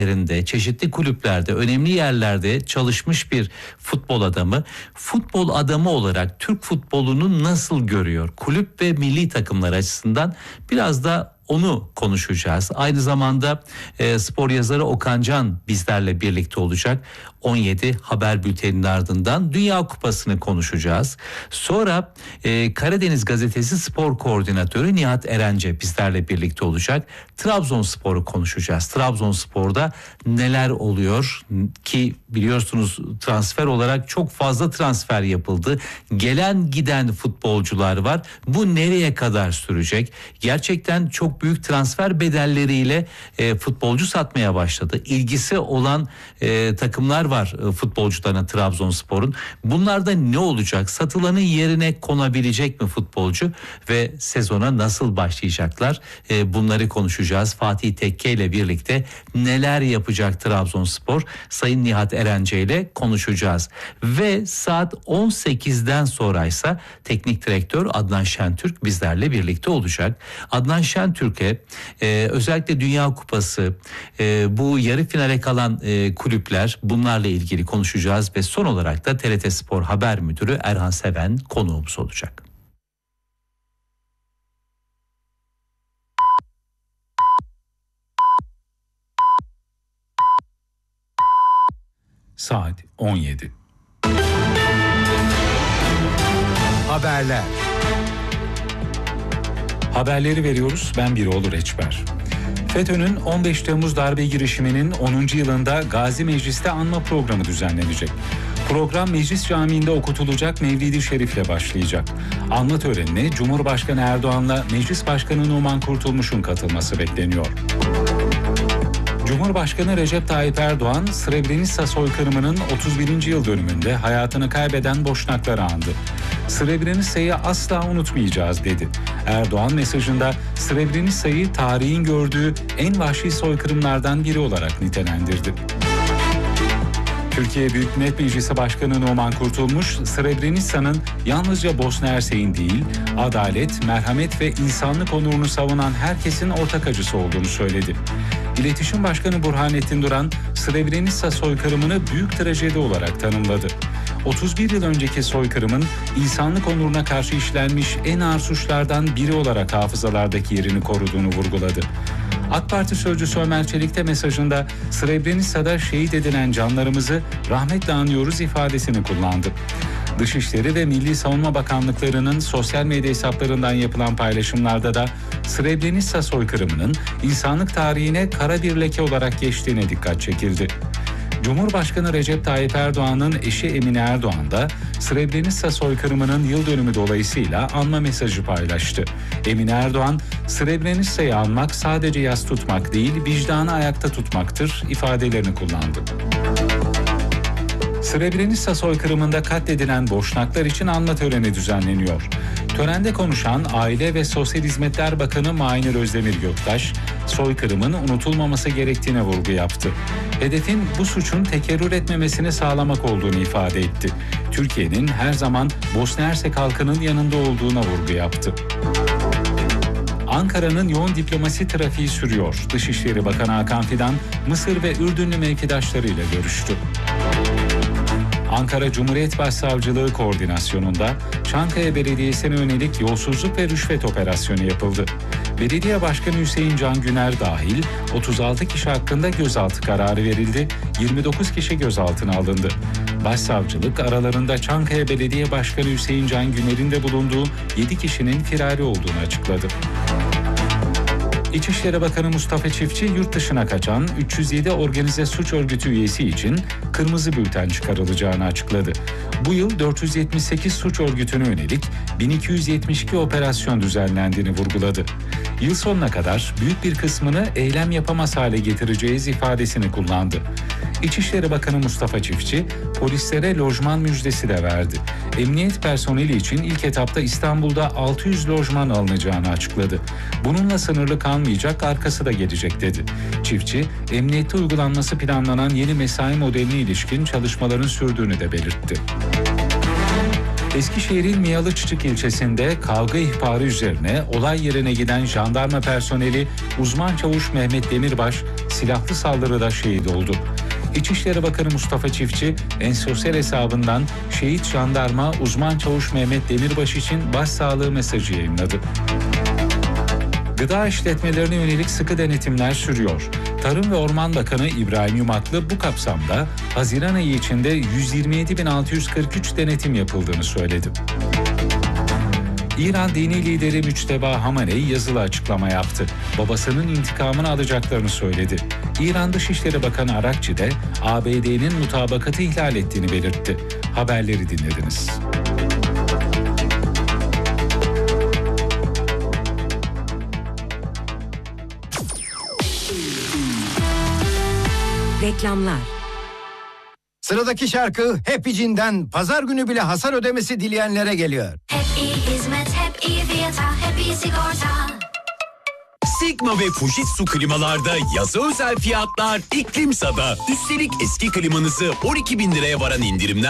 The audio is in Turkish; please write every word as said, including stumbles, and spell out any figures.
yerinde, çeşitli kulüplerde, önemli yerlerde çalışmış bir futbol adamı, futbol adamı olarak Türk futbolunu nasıl görüyor? Kulüp ve milli takımlar açısından biraz da onu konuşacağız. Aynı zamanda e, spor yazarı Okan Can bizlerle birlikte olacak. on yedi haber bülteninin ardından Dünya Kupası'nı konuşacağız. Sonra e, Karadeniz Gazetesi spor koordinatörü Nihat Erence bizlerle birlikte olacak. Trabzonspor'u konuşacağız. Trabzonspor'da neler oluyor ki biliyorsunuz transfer olarak çok fazla transfer yapıldı. Gelen giden futbolcular var. Bu nereye kadar sürecek? Gerçekten çok büyük transfer bedelleriyle e, futbolcu satmaya başladı. İlgisi olan e, takımlar var e, futbolcularına Trabzonspor'un. Bunlarda ne olacak? Satılanın yerine konabilecek mi futbolcu ve sezona nasıl başlayacaklar? E, bunları konuşacağız. Fatih Tekke ile birlikte neler yapacak Trabzonspor? Sayın Nihat Erence ile konuşacağız. Ve saat on sekizden sonraysa teknik direktör Adnan Şentürk bizlerle birlikte olacak. Adnan Şentürk'e e, özellikle Dünya Kupası, e, bu yarı finale kalan e, kulüpler, bunlarla ilgili konuşacağız ve son olarak da T R T Spor Haber Müdürü Erhan Seven konuğumuz olacak. Saat on yedi. Haberler. Haberleri veriyoruz. Ben Biroğlu Reçber. FETÖ'nün on beş Temmuz darbe girişiminin onuncu yılında Gazi Meclis'te anma programı düzenlenecek. Program Meclis Camii'nde okutulacak Mevlid-i Şerif'le başlayacak. Anma törenine Cumhurbaşkanı Erdoğan'la Meclis Başkanı Numan Kurtulmuş'un katılması bekleniyor. Cumhurbaşkanı Recep Tayyip Erdoğan, Srebrenica soykırımının otuz birinci yıl dönümünde hayatını kaybeden Boşnakları andı. Srebrenica'yı asla unutmayacağız dedi. Erdoğan mesajında Srebrenica'yı tarihin gördüğü en vahşi soykırımlardan biri olarak nitelendirdi. Türkiye Büyük Millet Meclisi Başkanı Numan Kurtulmuş, Srebrenica'nın yalnızca Bosna Hersek'in değil, adalet, merhamet ve insanlık onurunu savunan herkesin ortak acısı olduğunu söyledi. İletişim Başkanı Burhanettin Duran, Srebrenica soykırımını büyük trajedi olarak tanımladı. otuz bir yıl önceki soykırımın insanlık onuruna karşı işlenmiş en ağır suçlardan biri olarak hafızalardaki yerini koruduğunu vurguladı. AK Parti sözcüsü Ömer Çelik de mesajında Srebrenica'da şehit edilen canlarımızı rahmetle anıyoruz ifadesini kullandı. Dışişleri ve Milli Savunma Bakanlıklarının sosyal medya hesaplarından yapılan paylaşımlarda da Srebrenica soykırımının insanlık tarihine kara bir leke olarak geçtiğine dikkat çekildi. Cumhurbaşkanı Recep Tayyip Erdoğan'ın eşi Emine Erdoğan da Srebrenica soykırımının yıl dönümü dolayısıyla anma mesajı paylaştı. Emine Erdoğan, Srebrenica'yı anmak sadece yas tutmak değil, vicdanı ayakta tutmaktır ifadelerini kullandı. Srebrenica soykırımında katledilen Boşnaklar için anma töreni düzenleniyor. Törende konuşan Aile ve Sosyal Hizmetler Bakanı Mahinur Özdemir Göktaş, soykırımın unutulmaması gerektiğine vurgu yaptı. Hedefin bu suçun tekerrür etmemesini sağlamak olduğunu ifade etti. Türkiye'nin her zaman Bosna Hersek halkının yanında olduğuna vurgu yaptı. Ankara'nın yoğun diplomasi trafiği sürüyor. Dışişleri Bakanı Hakan Fidan, Mısır ve Ürdünlü mevkidaşlarıyla görüştü. Ankara Cumhuriyet Başsavcılığı koordinasyonunda Çankaya Belediyesi'ne yönelik yolsuzluk ve rüşvet operasyonu yapıldı. Belediye Başkanı Hüseyin Can Güner dahil otuz altı kişi hakkında gözaltı kararı verildi, yirmi dokuz kişi gözaltına alındı. Başsavcılık aralarında Çankaya Belediye Başkanı Hüseyin Can Güner'in de bulunduğu yedi kişinin firari olduğunu açıkladı. İçişleri Bakanı Mustafa Çiftçi yurt dışına kaçan üç yüz yedi organize suç örgütü üyesi için kırmızı bülten çıkarılacağını açıkladı. Bu yıl dört yüz yetmiş sekiz suç örgütüne yönelik bin iki yüz yetmiş iki operasyon düzenlendiğini vurguladı. Yıl sonuna kadar büyük bir kısmını eylem yapamaz hale getireceğiz ifadesini kullandı. İçişleri Bakanı Mustafa Çiftçi polislere lojman müjdesi de verdi. Emniyet personeli için ilk etapta İstanbul'da altı yüz lojman alınacağını açıkladı. Bununla sınırlı kalmayacak, arkası da gelecek dedi. Çiftçi, emniyette uygulanması planlanan yeni mesai modeline ilişkin çalışmaların sürdüğünü de belirtti. Eskişehir'in Miyalıççık ilçesinde kavga ihbarı üzerine olay yerine giden jandarma personeli uzman çavuş Mehmet Demirbaş silahlı saldırıda şehit oldu. İçişleri Bakanı Mustafa Çiftçi, en sosyal hesabından şehit jandarma uzman çavuş Mehmet Demirbaş için başsağlığı mesajı yayınladı. Gıda işletmelerine yönelik sıkı denetimler sürüyor. Tarım ve Orman Bakanı İbrahim Yumaklı bu kapsamda Haziran ayı içinde yüz yirmi yedi bin altı yüz kırk üç denetim yapıldığını söyledi. İran dini lideri Müçteba Hamaney yazılı açıklama yaptı. Babasının intikamını alacaklarını söyledi. İran Dışişleri Bakanı Arakçi de A B D'nin mutabakatı ihlal ettiğini belirtti. Haberleri dinlediniz. Reklamlar. Sıradaki şarkı Happy Cin'den pazar günü bile hasar ödemesi dileyenlere geliyor. Hep iyi hizmet, hep iyi fiyata, hep iyi sigorta. Sigma ve Fujitsu klimalarda yazı özel fiyatlar İklimsa'da. Üstelik eski klimanızı on iki bin liraya varan indirimler